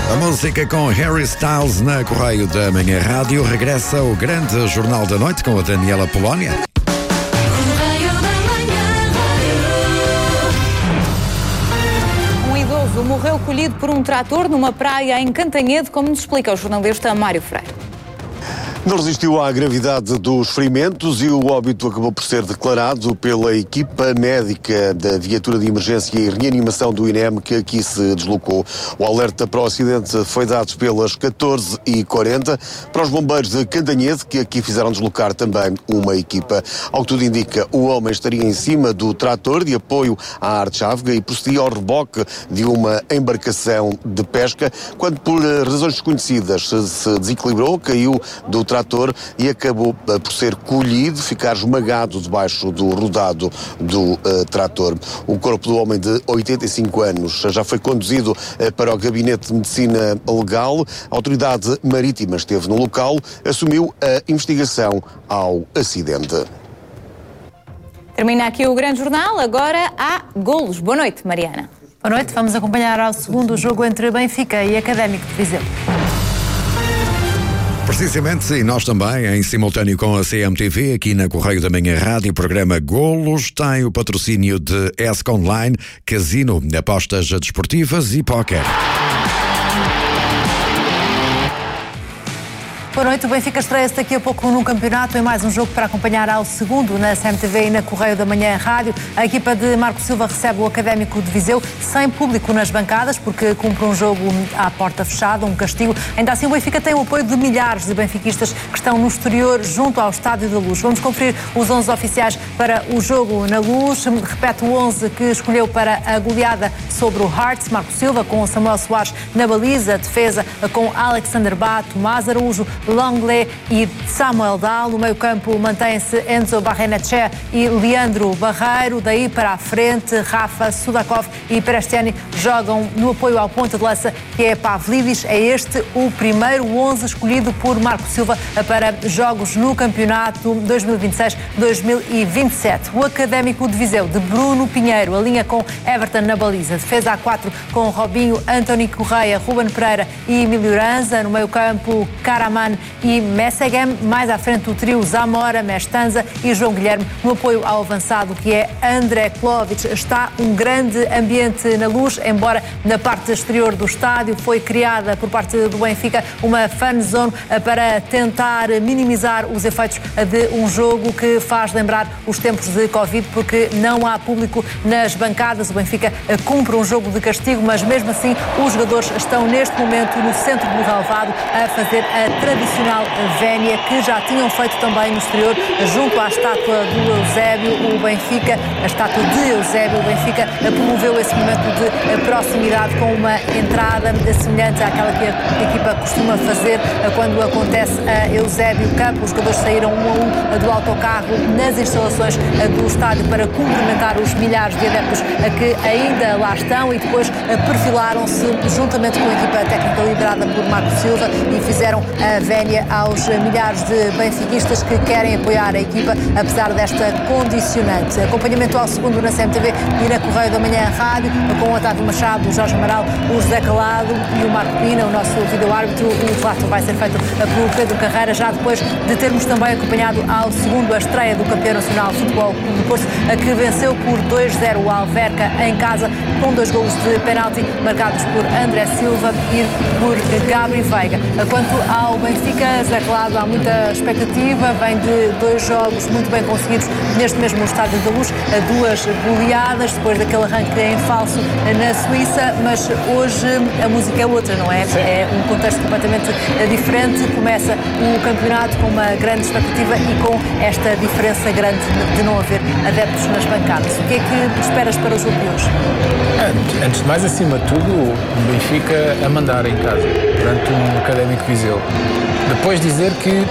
A música com Harry Styles na Correio da Manhã Rádio. Regressa o grande Jornal da Noite com a Daniela Polónia. Um idoso morreu colhido por um trator numa praia em Cantanhede, como nos explica o jornalista Mário Freire. Não resistiu à gravidade dos ferimentos e o óbito acabou por ser declarado pela equipa médica da viatura de emergência e reanimação do INEM que aqui se deslocou. O alerta para o acidente foi dado pelas 14h40 para os bombeiros de Cantanhede, que aqui fizeram deslocar também uma equipa. Ao que tudo indica, o homem estaria em cima do trator de apoio à Archávega e procedia ao reboque de uma embarcação de pesca, quando por razões desconhecidas se desequilibrou, caiu do trator e acabou por ser colhido, ficar esmagado debaixo do rodado do trator. O corpo do homem de 85 anos já foi conduzido para o Gabinete de Medicina Legal. A autoridade marítima esteve no local, assumiu a investigação ao acidente. Termina aqui o Grande Jornal, agora há golos. Boa noite, Mariana. Boa noite, vamos acompanhar ao segundo jogo entre Benfica e Académico de Viseu. Precisamente, e nós também, em simultâneo com a CMTV, aqui na Correio da Manhã Rádio, o programa Golos tem o patrocínio de ESC Online, Casino, apostas desportivas e póquer. Boa noite, o Benfica estreia-se daqui a pouco num campeonato em mais um jogo para acompanhar ao segundo na CMTV e na Correio da Manhã Rádio. A equipa de Marco Silva recebe o Académico de Viseu sem público nas bancadas, porque cumpre um jogo à porta fechada, um castigo. Ainda assim, o Benfica tem o apoio de milhares de benfiquistas que estão no exterior, junto ao Estádio da Luz. Vamos conferir os 11 oficiais para o jogo na Luz. Repete o 11 que escolheu para a goleada sobre o Hearts. Marco Silva com Samuel Soares na baliza, defesa com Alexander Bá, Tomás Araújo, Longley e Samuel Dal. No meio-campo mantém-se Enzo Barrenetxea e Leandro Barreiro. Daí para a frente, Rafa Sudakov e Perestiani jogam no apoio ao ponta de lança, que é Pavlidis. É este o primeiro 11 escolhido por Marco Silva para jogos no campeonato 2026-2027. O Académico de Viseu de Bruno Pinheiro alinha com Everton na baliza. Defesa a 4 com Robinho, António Correia, Ruben Pereira e Emílio Ranza. No meio-campo, Karaman e Messegem. Mais à frente o trio Zamora, Mestanza e João Guilherme no apoio ao avançado, que é André Klovic. Está um grande ambiente na Luz, embora na parte exterior do estádio foi criada por parte do Benfica uma fan zone para tentar minimizar os efeitos de um jogo que faz lembrar os tempos de Covid, porque não há público nas bancadas. O Benfica cumpre um jogo de castigo, mas mesmo assim os jogadores estão neste momento no centro do relvado a fazer a tradicional vénia que já tinham feito também no exterior, junto à estátua do Eusébio. O Benfica, a estátua de Eusébio, o Benfica promoveu esse momento de proximidade com uma entrada semelhante àquela que a equipa costuma fazer quando acontece a Eusébio Campo. Os jogadores saíram 1 a 1 do autocarro nas instalações do estádio para cumprimentar os milhares de adeptos que ainda lá estão e depois perfilaram-se juntamente com a equipa técnica liderada por Marco Silva e fizeram a vénia aos milhares de benfiquistas que querem apoiar a equipa, apesar desta condicionante. Acompanhamento ao segundo na CMTV e na Correio da Manhã Rádio, com o Otávio Machado, o Jorge Amaral, o José Calado e o Marco Pina, o nosso vídeo-árbitro. O relato vai ser feito pelo Pedro Carreira, já depois de termos também acompanhado ao segundo a estreia do campeão nacional de futebol do Porto, que venceu por 2-0 o Alverca em casa, com 2 golos de penalti marcados por André Silva e por Gabriel Veiga. Quanto ao Benfica, Zé Calado, há muita expectativa, vem de 2 jogos muito bem conseguidos neste mesmo Estádio da Luz, 2 goleadas depois daquele arranque em falso na Suíça, mas hoje a música é outra, não é? Sim. É um contexto completamente diferente. Começa o campeonato com uma grande expectativa e com esta diferença grande de não haver adeptos nas bancadas. O que é que esperas para o jogo de hoje? Antes de mais, acima de tudo, o Benfica a mandar em casa, perante um Académico Viseu. Depois dizer que,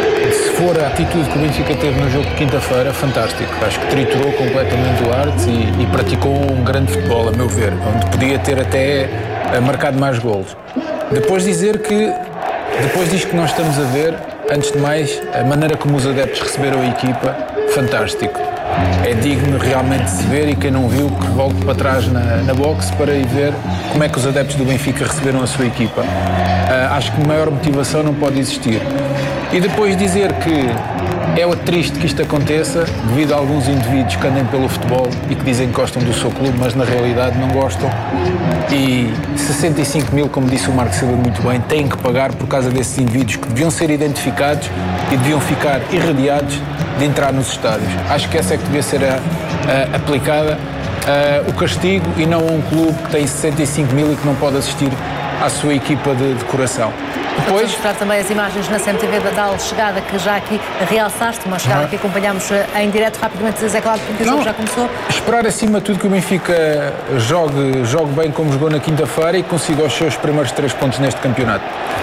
se for a atitude que o Benfica teve no jogo de quinta-feira, fantástico. Acho que triturou completamente o Hearts e praticou um grande futebol, a meu ver, onde podia ter até marcado mais golos. Depois dizer que, depois disto que nós estamos a ver, antes de mais, a maneira como os adeptos receberam a equipa, fantástico. é digno realmente de se ver, e quem não viu que volte para trás na boxe para ir ver como é que os adeptos do Benfica receberam a sua equipa. Acho que maior motivação não pode existir. E depois dizer que é triste que isto aconteça devido a alguns indivíduos que andem pelo futebol e que dizem que gostam do seu clube, mas na realidade não gostam. E 65 mil, como disse o Marco Silva muito bem, têm que pagar por causa desses indivíduos que deviam ser identificados e deviam ficar irradiados de entrar nos estádios. Acho que essa é que devia ser aplicada o castigo, e não a um clube que tem 65 mil e que não pode assistir à sua equipa de coração. Depois mostrar também as imagens na CMTV da tal chegada que já aqui realçaste, uma chegada que acompanhámos em direto rapidamente, Zé Cláudio, porque o jogo já começou. Esperar acima de tudo que o Benfica jogue bem como jogou na quinta-feira e consiga os seus primeiros 3 pontos neste campeonato.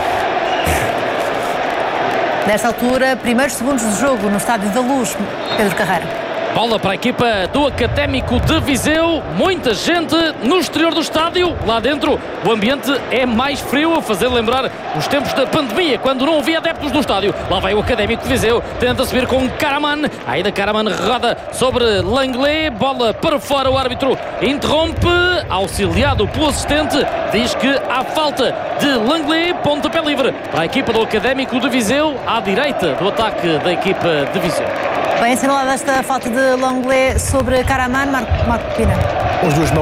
Nesta altura, primeiros segundos de jogo no Estádio da Luz, Pedro Carreira. Bola para a equipa do Académico de Viseu, muita gente no exterior do estádio, lá dentro o ambiente é mais frio, a fazer lembrar os tempos da pandemia, quando não havia adeptos no estádio. Lá vai o Académico de Viseu, tenta subir com Karaman, ainda Karaman roda sobre Langlais, bola para fora, o árbitro interrompe, auxiliado pelo assistente, diz que há falta de Langlais, pontapé livre para a equipa do Académico de Viseu, à direita do ataque da equipa de Viseu. Bem assinalada esta falta de Langlais sobre Karaman, Marco Pina. Os dois